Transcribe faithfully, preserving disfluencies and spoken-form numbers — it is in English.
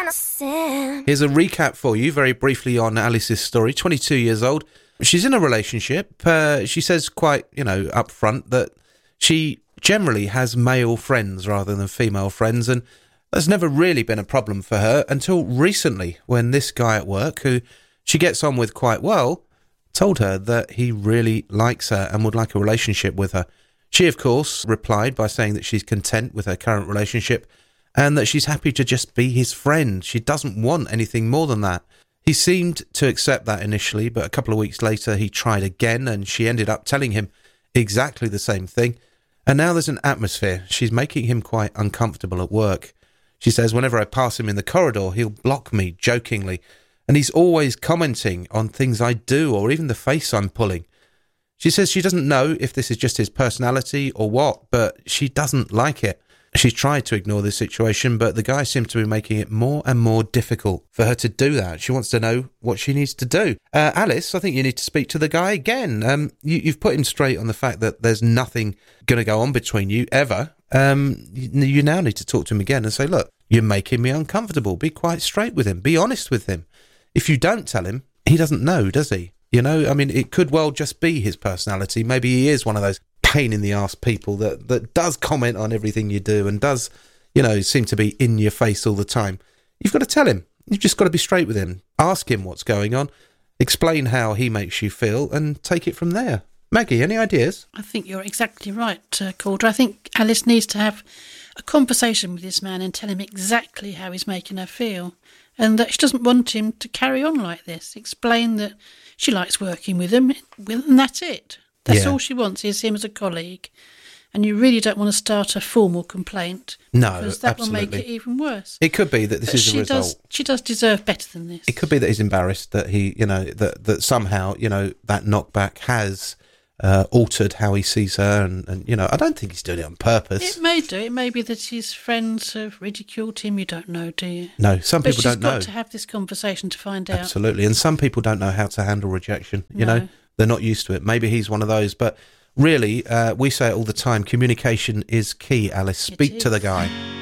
myself. Here's a recap for you very briefly on Alice's story. twenty-two years old. She's in a relationship. Uh, she says quite, you know, upfront that she generally has male friends rather than female friends, and that's never really been a problem for her until recently, when this guy at work, who she gets on with quite well, told her that he really likes her and would like a relationship with her. She, of course, replied by saying that she's content with her current relationship and that she's happy to just be his friend. She doesn't want anything more than that. He seemed to accept that initially, but a couple of weeks later he tried again, and she ended up telling him exactly the same thing. And now there's an atmosphere. She's making him quite uncomfortable at work. She says whenever I pass him in the corridor, he'll block me jokingly, and he's always commenting on things I do or even the face I'm pulling. She says she doesn't know if this is just his personality or what, but she doesn't like it. She's tried to ignore this situation, but the guy seems to be making it more and more difficult for her to do that. She wants to know what she needs to do. Uh, Alice, I think you need to speak to the guy again. Um, you, you've put him straight on the fact that there's nothing going to go on between you, ever. Um, you, you now need to talk to him again and say, look, you're making me uncomfortable. Be quite straight with him. Be honest with him. If you don't tell him, he doesn't know, does he? You know, I mean, it could well just be his personality. Maybe he is one of those pain in the arse people that, that does comment on everything you do and does, you know, seem to be in your face all the time. You've got to tell him. You've just got to be straight with him. Ask him what's going on. Explain how he makes you feel and take it from there. Maggie, any ideas? I think you're exactly right, uh, Calder. I think Alice needs to have a conversation with this man and tell him exactly how he's making her feel, and that she doesn't want him to carry on like this. Explain that she likes working with him, and that's it. That's Yeah. all she wants, is him as a colleague. And you really don't want to start a formal complaint. No, because that absolutely. will make it even worse. It could be that this But is she a result. Does, she does deserve better than this. It could be that he's embarrassed that he, you know, that, that somehow, you know, that knockback has uh, altered how he sees her. And, and, you know, I don't think he's doing it on purpose. It may do. It may be that his friends have ridiculed him. You don't know, do you? No, some But people she's don't know. got to have this conversation to find out. Absolutely. And some people don't know how to handle rejection. You No. know, they're not used to it. Maybe he's one of those. But really, uh, we say it all the time. Communication is key, Alice. It Speak to is. the guy.